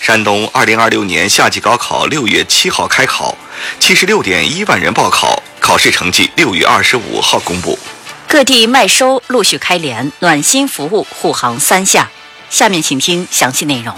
山东2026年夏季高考6月7号开考，76.1万人报考，考试成绩6月25号公布。 各地麦收陆续开联，暖心服务护航3下。下面请听详细内容。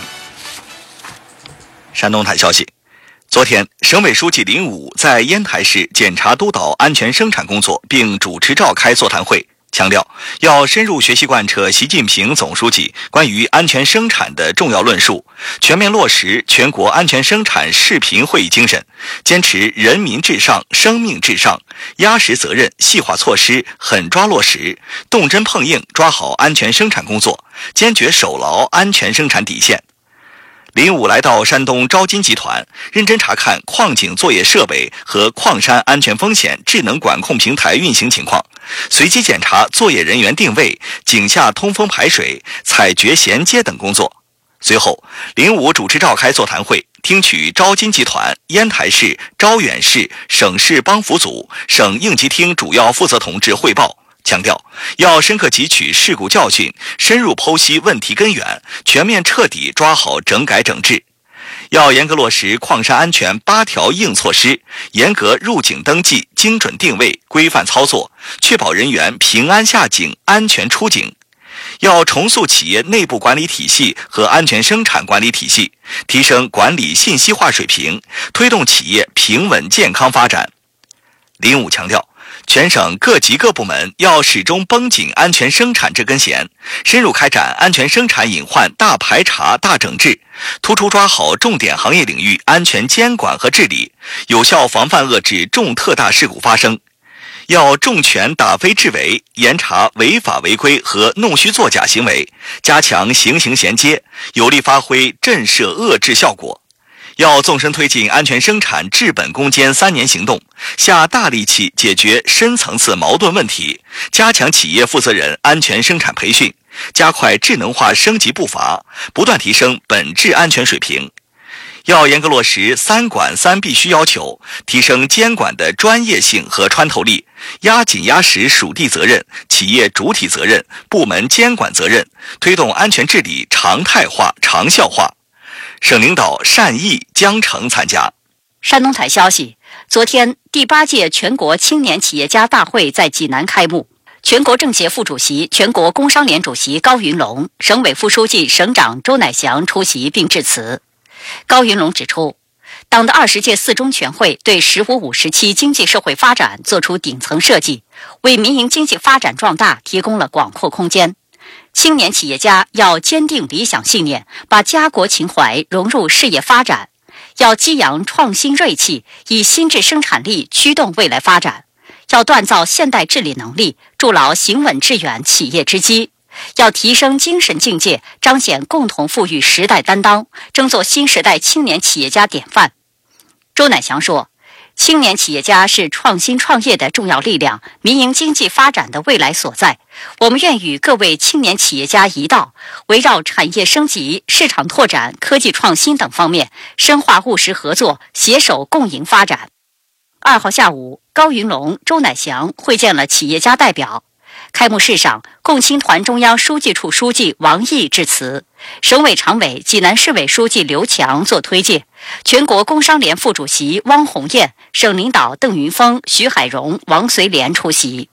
山东台消息，昨天，省委书记林武在烟台市检查督导安全生产工作，并主持召开座谈会，强调要深入学习贯彻习近平总书记关于安全生产的重要论述，全面落实全国安全生产视频会议精神，坚持人民至上、生命至上，压实责任、细化措施、狠抓落实，动真碰硬抓好安全生产工作，坚决守牢安全生产底线。林武来到山东招金集团，认真查看矿井作业设备和矿山安全风险智能管控平台运行情况，随机检查作业人员定位、井下通风排水、采掘衔接等工作。随后，林武主持召开座谈会，听取招金集团、烟台市、招远市、省市帮扶组、省应急厅主要负责同志汇报，强调要深刻汲取事故教训，深入剖析问题根源，全面彻底抓好整改整治。要严格落实矿山安全8条硬措施，严格入井登记、精准定位、规范操作，确保人员平安下井、安全出井。要重塑企业内部管理体系和安全生产管理体系，提升管理信息化水平，推动企业平稳健康发展。林武强调，全省各级各部门要始终绷紧安全生产这根弦，深入开展安全生产隐患大排查、大整治，突出抓好重点行业领域安全监管和治理，有效防范遏制重特大事故发生。要重拳打非治伪，严查违法违规和弄虚作假行为，加强行刑衔接，有力发挥震慑遏制效果。要纵深推进安全生产治本攻坚3年行动，下大力气解决深层次矛盾问题，加强企业负责人安全生产培训，加快智能化升级步伐，不断提升本质安全水平。要严格落实3管3必须要求，提升监管的专业性和穿透力，压紧压实属地责任、企业主体责任、部门监管责任，推动安全治理常态化、长效化。省领导单毅、江成参加。 山东台消息，昨天第8届全国青年企业家大会在济南开幕，全国政协副主席、全国工商联主席高云龙、省委副书记、省长周乃祥出席并致辞。高云龙指出，党的20届4中全会对“十五五”时期经济社会发展作出顶层设计，为民营经济发展壮大提供了广阔空间。青年企业家要坚定理想信念，把家国情怀融入事业发展，要激扬创新锐气，以新质生产力驱动未来发展，要锻造现代治理能力，筑牢行稳致远企业之基，要提升精神境界，彰显共同富裕时代担当，争做新时代青年企业家典范。周乃祥说，青年企业家是创新创业的重要力量，民营经济发展的未来所在。我们愿与各位青年企业家一道，围绕产业升级、市场拓展、科技创新等方面，深化务实合作，携手共赢发展。2号下午，高云龙、周乃祥会见了企业家代表。开幕式上，共青团中央书记处书记王毅致辞，省委常委、济南市委书记刘强作推介，全国工商联副主席汪红艳、省领导邓云峰、徐海荣、王随莲出席。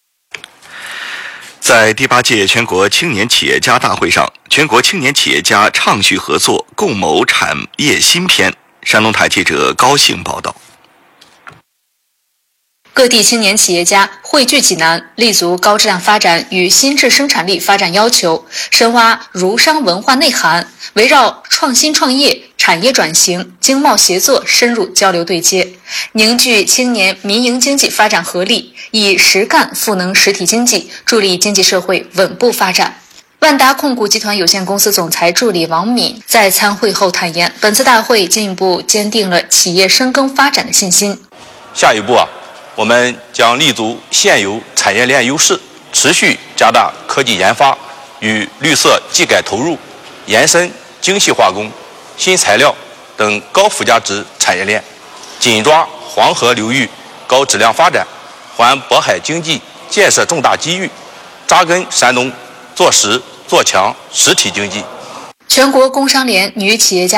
在第8届全国青年企业家大会上，全国青年企业家畅叙合作，共谋产业新篇。山东台记者高兴报道。 各地青年企业家汇聚济南，立足高质量发展与新质生产力发展要求，深挖儒商文化内涵，围绕创新创业、产业转型、经贸协作深入交流对接，凝聚青年民营经济发展合力，以实干赋能实体经济，助力经济社会稳步发展。万达控股集团有限公司总裁助理王敏在参会后坦言，本次大会进一步坚定了企业深耕发展的信心。 下一步我们将立足现有产业链优势，持续加大科技研发与绿色技改投入，延伸精细化工、新材料等高附加值产业链，紧抓黄河流域高质量发展，还渤海经济建设重大机遇，扎根山东，做实做强实体经济。 全国工商联女企业家